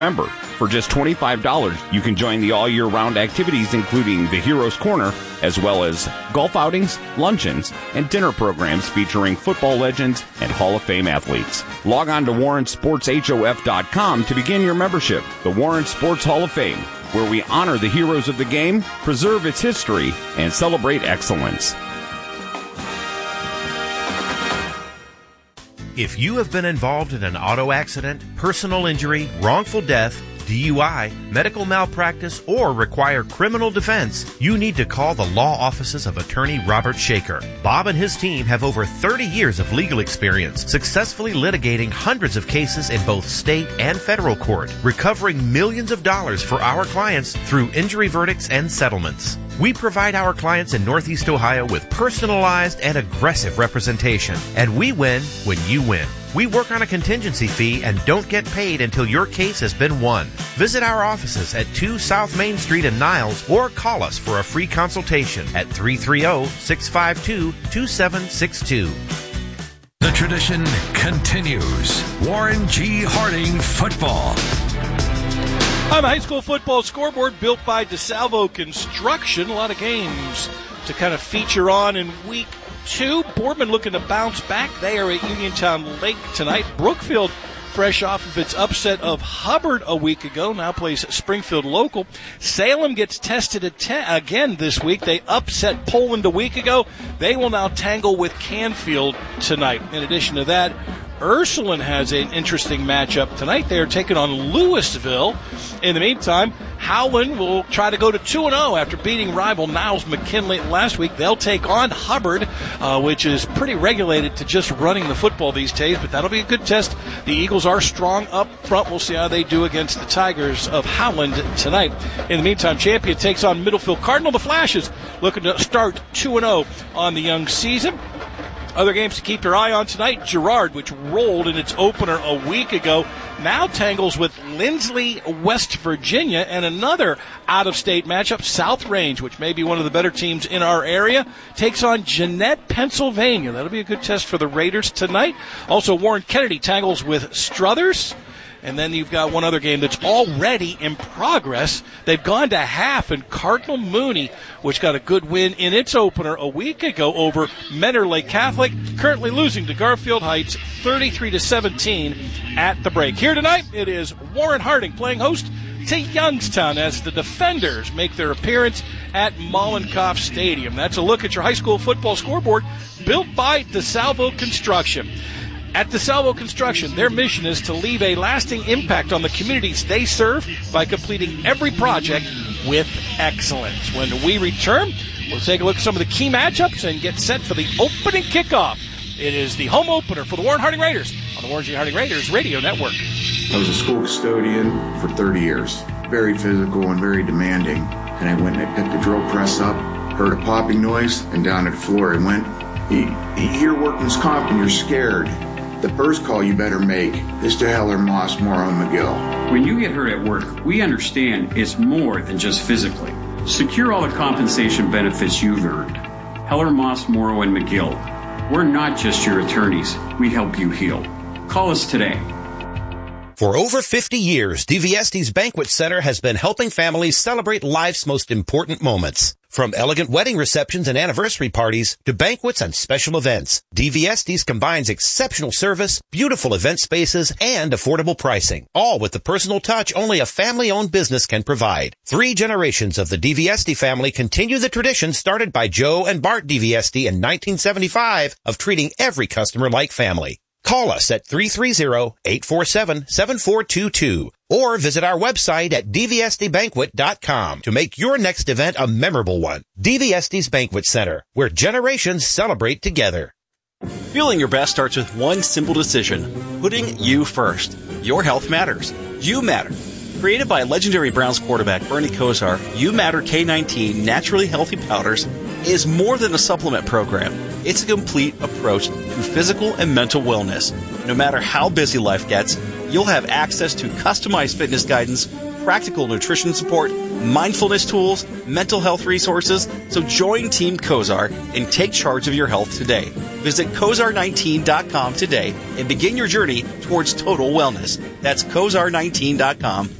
Remember, for just $25, you can join the all-year-round activities including the Heroes Corner, as well as golf outings, luncheons, and dinner programs featuring football legends and Hall of Fame athletes. Log on to WarrenSportsHOF.com to begin your membership. The Warren Sports Hall of Fame, where we honor the heroes of the game, preserve its history, and celebrate excellence. If you have been involved in an auto accident, personal injury, wrongful death, DUI, medical malpractice, or require criminal defense, you need to call the law offices of attorney Robert Shaker. Bob and his team have over 30 years of legal experience, successfully litigating hundreds of cases in both state and federal court, recovering millions of dollars for our clients through injury verdicts and settlements. We provide our clients in Northeast Ohio with personalized and aggressive representation, and we win when you win. We work on a contingency fee and don't get paid until your case has been won. Visit our offices at 2 South Main Street in Niles or call us for a free consultation at 330-652-2762. The tradition continues. Warren G. Harding football. On the high school football scoreboard built by DeSalvo Construction, a lot of games to kind of feature on in week 2. Boardman looking to bounce back. They are at Uniontown Lake tonight. Brookfield, fresh off of its upset of Hubbard a week ago, now plays Springfield local. Salem gets tested again this week. They upset Poland a week ago. They will now tangle with Canfield tonight. In addition to that, Ursuline has an interesting matchup tonight. They are taking on Louisville. In the meantime, Howland will try to go to 2-0 after beating rival Niles McKinley last week. They'll take on Hubbard, which is pretty regulated to just running the football these days, but that'll be a good test. The Eagles are strong up front. We'll see how they do against the Tigers of Howland tonight. In the meantime, Champion takes on Middlefield Cardinal. The Flashes looking to start 2-0 on the young season. Other games to keep your eye on tonight. Girard, which rolled in its opener a week ago, now tangles with Lindsley, West Virginia, and another out-of-state matchup. South Range, which may be one of the better teams in our area, takes on Jeanette, Pennsylvania. That'll be a good test for the Raiders tonight. Also, Warren Kennedy tangles with Struthers. And then you've got one other game that's already in progress. They've gone to half, and Cardinal Mooney, which got a good win in its opener a week ago over Mentor Lake Catholic, currently losing to Garfield Heights 33-17 at the break. Here tonight, it is Warren Harding playing host to Youngstown as the Defenders make their appearance at Mollenkoff Stadium. That's a look at your high school football scoreboard built by DeSalvo Construction. At DeSalvo Construction, their mission is to leave a lasting impact on the communities they serve by completing every project with excellence. When we return, we'll take a look at some of the key matchups and get set for the opening kickoff. It is the home opener for the Warren Harding Raiders on the Warren G. Harding Raiders Radio Network. I was a school custodian for 30 years. Very physical and very demanding. And I went and I picked the drill press up, heard a popping noise, and down to the floor I went. You hear workman's comp and you're scared. The first call you better make is to Heller, Moss, Morrow, and McGill. When you get hurt at work, we understand it's more than just physically. Secure all the compensation benefits you've earned. Heller, Moss, Morrow, and McGill. We're not just your attorneys. We help you heal. Call us today. For over 50 years, DVSD's Banquet Center has been helping families celebrate life's most important moments. From elegant wedding receptions and anniversary parties to banquets and special events, DVSD's combines exceptional service, beautiful event spaces, and affordable pricing, all with the personal touch only a family-owned business can provide. 3 generations of the DVSD family continue the tradition started by Joe and Bart DVSD in 1975 of treating every customer like family. Call us at 330-847-7422 or visit our website at dvsdbanquet.com to make your next event a memorable one. DVSD's Banquet Center, where generations celebrate together. Feeling your best starts with one simple decision, putting you first. Your health matters. You matter. Created by legendary Browns quarterback Bernie Kosar, You Matter K19 Naturally Healthy Powders is more than a supplement program. It's a complete approach to physical and mental wellness. No matter how busy life gets, you'll have access to customized fitness guidance practical nutrition support, mindfulness tools, mental health resources. So join Team Kozar and take charge of your health today. Visit Kozar19.com today and begin your journey towards total wellness. That's Kozar19.com